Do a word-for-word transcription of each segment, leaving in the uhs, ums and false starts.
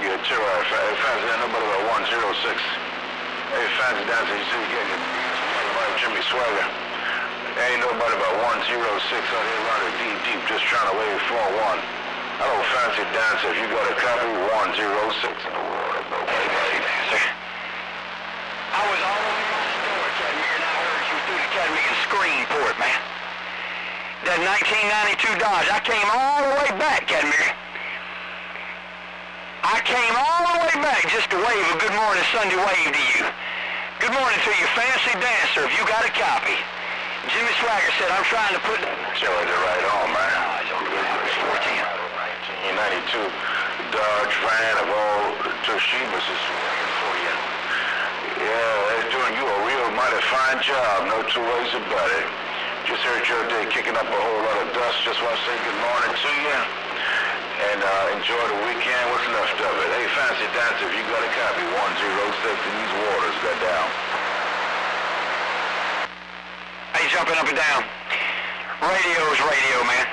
get a tear out. Hey, Fancy, that nobody about one zero six. Hey, Fancy Dancer, you see you getting it. Jimmy Swagger. Ain't nobody about one zero six out here running deep, deep, just trying to wave four one. Hello, Fancy Dancer, if you got a copy, one zero six in the water. Hey, Fancy Dancer. I was all over your store, Cadmere, and I heard you through the Cadmere screen port, man. That nineteen ninety-two Dodge, I came all the way back, Cadmere. I came all the way back just to wave a good morning Sunday wave to you. Good morning to you, Fancy Dancer, if you got a copy. Jimmy Swagger said, I'm trying to put... Joey, they're right on, man. Oh, he's on the fourteen. nineteen ninety-two Dodge Ram of all Toshibas is waiting for you. Yeah, they're doing you a real mighty fine job, no two ways about it. Just heard your day kicking up a whole lot of dust. Just want to say good morning to you. And uh, enjoy the weekend, what's left of it. Hey, Fancy Dancer, if you got a copy, one zero six in these waters, got down. Hey, jumping up and down. Radio's radio, man.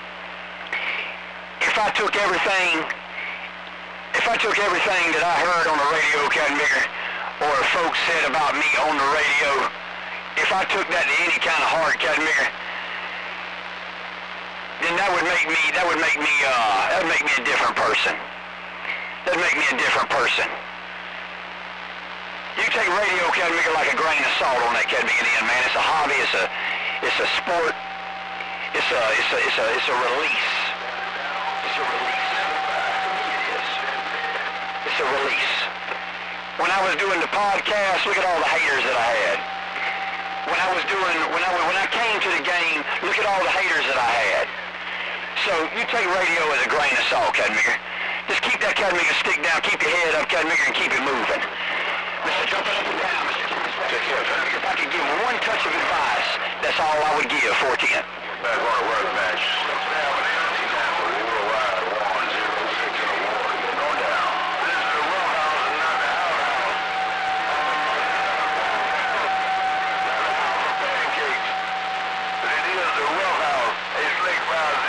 If I took everything, if I took everything that I heard on the radio, Cadmere, or folks said about me on the radio, if I took that to any kind of heart, Cadmere, then that would make me, that would make me, uh, that would make me a different person. That'd make me a different person. You take radio, Cadmere, like a grain of salt on that, Cadmere, in, man. It's a hobby, it's a, it's a sport, it's a, it's a, it's a, it's a release. It's a release. It is. It's a release. When I was doing the podcast, look at all the haters that I had. When I was doing, when I, when I came to the game, look at all the haters that I had. So you take radio as a grain of salt, Cadmere. Just keep that Cadmere stick down, keep your head up, Cadmere, and keep it moving. Mister Jumping up and down, Mister Jimmy Swagger. If I could give one touch of advice, that's all I would give, four ten. Back on